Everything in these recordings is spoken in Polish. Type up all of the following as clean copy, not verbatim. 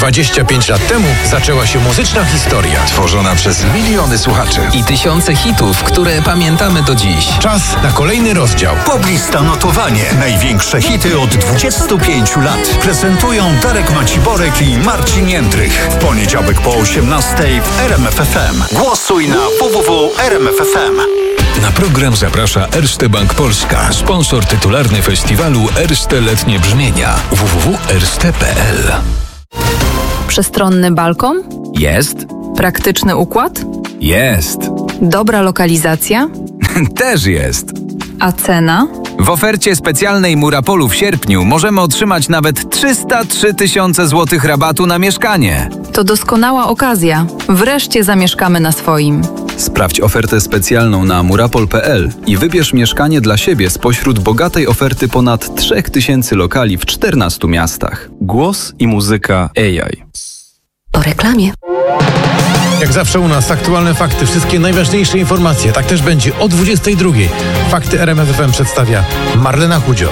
25 lat temu zaczęła się muzyczna historia. Tworzona przez miliony słuchaczy. I tysiące hitów, które pamiętamy do dziś. Czas na kolejny rozdział. Poblista notowanie. Największe hity od 25 lat. Prezentują Darek Maciborek i Marcin Jędrych. W poniedziałek po 18:00 w RMF FM. Głosuj na www.rmf.fm. Na program zaprasza Erste Bank Polska, sponsor tytularny festiwalu Erste Letnie Brzmienia. www.erste.pl. Przestronny balkon? Jest? Praktyczny układ? Jest. Dobra lokalizacja? Też jest. A cena? W ofercie specjalnej Murapolu w sierpniu możemy otrzymać nawet 303 000 złotych rabatu na mieszkanie. To doskonała okazja. Wreszcie zamieszkamy na swoim. Sprawdź ofertę specjalną na murapol.pl i wybierz mieszkanie dla siebie spośród bogatej oferty ponad 3000 lokali w 14 miastach. Głos i muzyka AI. Po reklamie. Jak zawsze u nas aktualne fakty, wszystkie najważniejsze informacje. Tak też będzie o 22:00. Fakty RMF FM przedstawia Marlena Chudzio.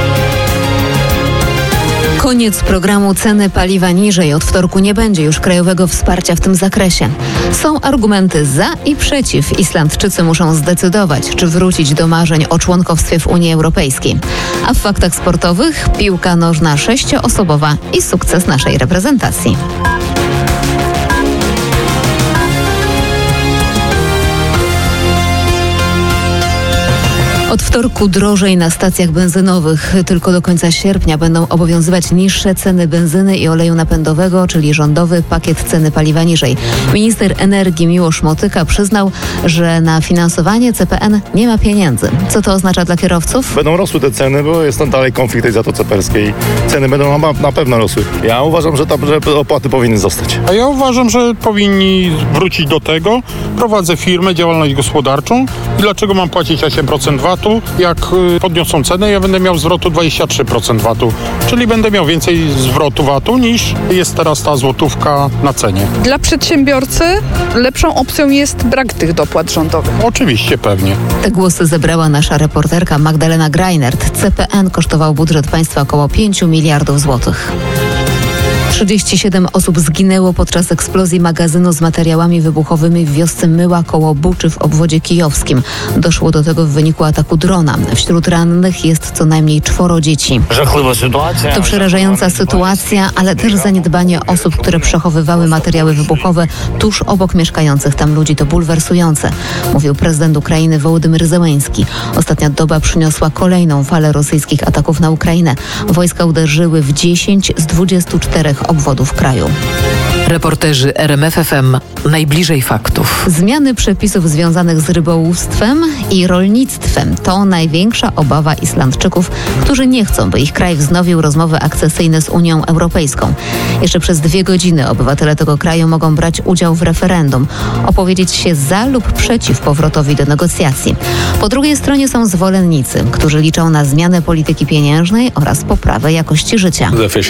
Koniec programu Ceny paliwa niżej. Od wtorku nie będzie już krajowego wsparcia w tym zakresie. Są argumenty za i przeciw. Islandczycy muszą zdecydować, czy wrócić do marzeń o członkostwie w Unii Europejskiej. A w faktach sportowych piłka nożna 6-osobowa i sukces naszej reprezentacji. Od wtorku drożej na stacjach benzynowych. Tylko do końca sierpnia będą obowiązywać niższe ceny benzyny i oleju napędowego, czyli rządowy pakiet ceny paliwa niżej. Minister energii Miłosz Motyka przyznał, że na finansowanie CPN nie ma pieniędzy. Co to oznacza dla kierowców? Będą rosły te ceny, bo jest tam dalej konflikt tej Zatoce Perskiej. Ceny będą na pewno rosły. Ja uważam, że opłaty powinny zostać. A ja uważam, że powinni wrócić do tego. Prowadzę firmę, działalność gospodarczą i dlaczego mam płacić 8% VAT-u? Jak podniosą cenę, ja będę miał zwrotu 23% VAT-u, czyli będę miał więcej zwrotu VAT-u niż jest teraz ta złotówka na cenie. Dla przedsiębiorcy lepszą opcją jest brak tych dopłat rządowych. Oczywiście, pewnie. Te głosy zebrała nasza reporterka Magdalena Greinert. CPN kosztował budżet państwa około 5 miliardów złotych. 37 osób zginęło podczas eksplozji magazynu z materiałami wybuchowymi w wiosce Myła koło Buczy w obwodzie kijowskim. Doszło do tego w wyniku ataku drona. Wśród rannych jest co najmniej 4 dzieci. To przerażająca sytuacja, ale też zaniedbanie osób, które przechowywały materiały wybuchowe tuż obok mieszkających tam ludzi. To bulwersujące, mówił prezydent Ukrainy Wołodymyr Zełenski. Ostatnia doba przyniosła kolejną falę rosyjskich ataków na Ukrainę. Wojska uderzyły w 10 z 24 obwodów kraju. Reporterzy RMF FM najbliżej faktów. Zmiany przepisów związanych z rybołówstwem i rolnictwem to największa obawa Islandczyków, którzy nie chcą, by ich kraj wznowił rozmowy akcesyjne z Unią Europejską. Jeszcze przez 2 godziny obywatele tego kraju mogą brać udział w referendum, opowiedzieć się za lub przeciw powrotowi do negocjacji. Po drugiej stronie są zwolennicy, którzy liczą na zmianę polityki pieniężnej oraz poprawę jakości życia.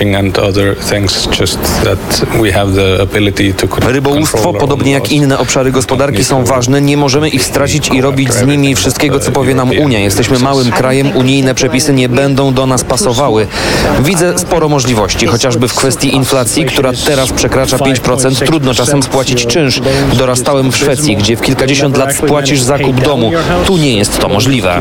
Rybołówstwo, podobnie jak inne obszary gospodarki, są ważne. Nie możemy ich stracić i robić z nimi wszystkiego, co powie nam Unia. Jesteśmy małym krajem, unijne przepisy nie będą do nas pasowały. Widzę sporo możliwości, chociażby w kwestii inflacji, która teraz przekracza 5%. Trudno czasem spłacić czynsz. Dorastałem w Szwecji, gdzie w kilkadziesiąt lat spłacisz zakup domu. Tu nie jest to możliwe.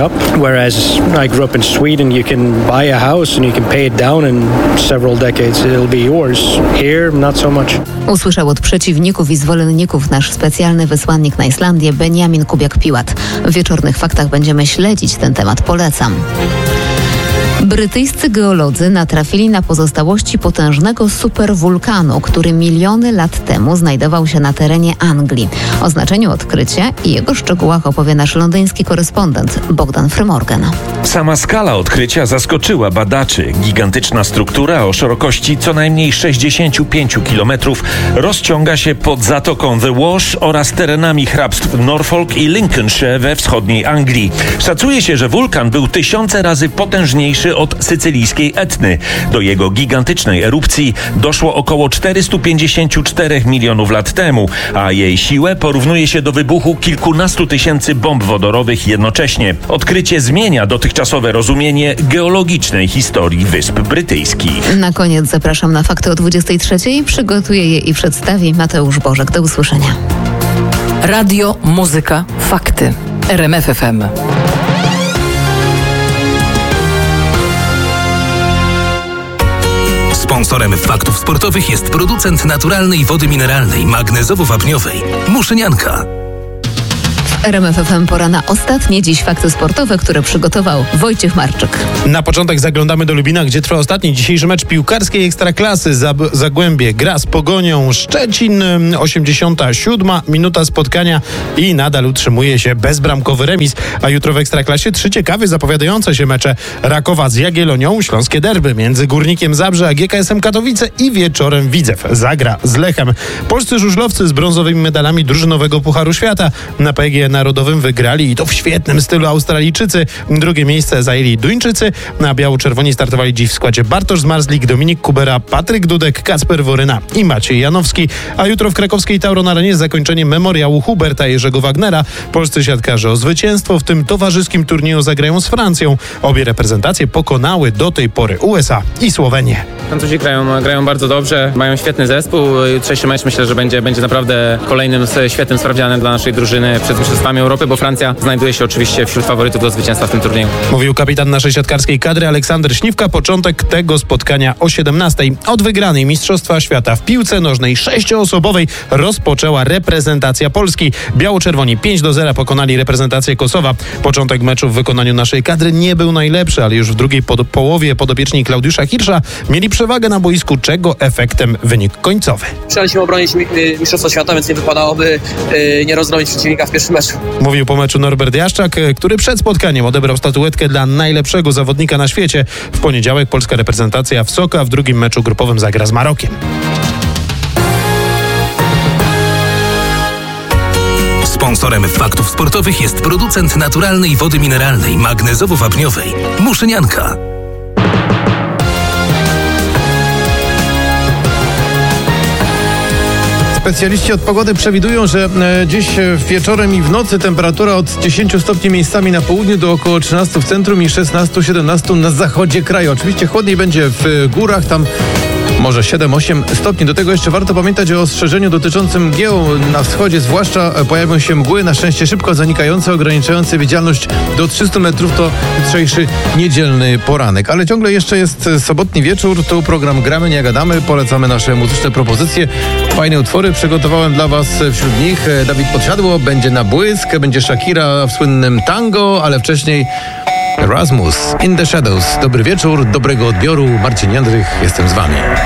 Usłyszał od przeciwników i zwolenników nasz specjalny wysłannik na Islandię Benjamin Kubiak-Piłat. W wieczornych faktach będziemy śledzić ten temat. Polecam. Brytyjscy geolodzy natrafili na pozostałości potężnego superwulkanu, który miliony lat temu znajdował się na terenie Anglii. O znaczeniu odkrycia i jego szczegółach opowie nasz londyński korespondent Bogdan Frymorgan. Sama skala odkrycia zaskoczyła badaczy. Gigantyczna struktura o szerokości co najmniej 65 km rozciąga się pod zatoką The Wash oraz terenami hrabstw Norfolk i Lincolnshire we wschodniej Anglii. Szacuje się, że wulkan był 1000 razy potężniejszy największy od sycylijskiej Etny. Do jego gigantycznej erupcji doszło około 454 milionów lat temu, a jej siłę porównuje się do wybuchu kilkunastu tysięcy bomb wodorowych jednocześnie. Odkrycie zmienia dotychczasowe rozumienie geologicznej historii Wysp Brytyjskich. Na koniec zapraszam na fakty o 23:00. Przygotuje je i przedstawi Mateusz Bożek. Do usłyszenia. Radio, muzyka, fakty. RMF FM. Sponsorem faktów sportowych jest producent naturalnej wody mineralnej magnezowo-wapniowej Muszynianka. RMF FM pora na ostatnie dziś fakty sportowe, które przygotował Wojciech Marczyk. Na początek zaglądamy do Lubina, gdzie trwa ostatni dzisiejszy mecz piłkarskiej Ekstraklasy. Zagłębie gra z Pogonią Szczecin. 87. minuta spotkania i nadal utrzymuje się bezbramkowy remis. A jutro w Ekstraklasie 3 ciekawie zapowiadające się mecze: Rakowa z Jagiellonią, śląskie derby między Górnikiem Zabrze a GKS-em Katowice i wieczorem Widzew zagra z Lechem. Polscy żużlowcy z brązowymi medalami drużynowego Pucharu Świata na PGE Narodowym wygrali, i to w świetnym stylu, Australijczycy. Drugie miejsce zajęli Duńczycy. Na biało-czerwoni startowali dziś w składzie Bartosz Zmarzlik, Dominik Kubera, Patryk Dudek, Kacper Woryna i Maciej Janowski. A jutro w krakowskiej Tauron Arenie zakończenie memoriału Huberta Jerzego Wagnera. Polscy siatkarze o zwycięstwo w tym towarzyskim turnieju zagrają z Francją. Obie reprezentacje pokonały do tej pory USA i Słowenię. Francuzi grają bardzo dobrze, mają świetny zespół. Jutrzejszy mecz myślę, że będzie naprawdę kolejnym świetnym sprawdzianem dla naszej drużyny przed mistrzostwami Europy, bo Francja znajduje się oczywiście wśród faworytów do zwycięstwa w tym turnieju. Mówił kapitan naszej siatkarskiej kadry Aleksander Śliwka. Początek tego spotkania o 17:00. Od wygranej Mistrzostwa Świata w piłce nożnej 6-osobowej rozpoczęła reprezentacja Polski. Biało-czerwoni 5-0 pokonali reprezentację Kosowa. Początek meczu w wykonaniu naszej kadry nie był najlepszy, ale już w drugiej połowie podopieczni Klaudiusza Hirsza mieli przewagę na boisku, czego efektem wynik końcowy. Chcieliśmy obronić Mistrzostwo Świata, więc nie wypadałoby nie rozdrobić przeciwnika w pierwszym meczu. Mówił po meczu Norbert Jaszczak, który przed spotkaniem odebrał statuetkę dla najlepszego zawodnika na świecie. W poniedziałek polska reprezentacja w Soka w drugim meczu grupowym zagra z Marokiem. Sponsorem faktów sportowych jest producent naturalnej wody mineralnej magnezowo-wapniowej Muszynianka. Specjaliści od pogody przewidują, że dziś wieczorem i w nocy temperatura od 10 stopni miejscami na południu do około 13 w centrum i 16-17 na zachodzie kraju. Oczywiście chłodniej będzie w górach, tam może 7-8 stopni. Do tego jeszcze warto pamiętać o ostrzeżeniu dotyczącym mgieł na wschodzie. Zwłaszcza pojawią się mgły, na szczęście szybko zanikające, ograniczające widzialność do 300 metrów. To jutrzejszy niedzielny poranek. Ale ciągle jeszcze jest sobotni wieczór. Tu program Gramy, nie gadamy. Polecamy nasze muzyczne propozycje. Fajne utwory przygotowałem dla was. Wśród nich Dawid Podsiadło, będzie Na błysk, będzie Shakira w słynnym tango, ale wcześniej Erasmus, In the Shadows. Dobry wieczór, dobrego odbioru. Marcin Jędrych, jestem z wami.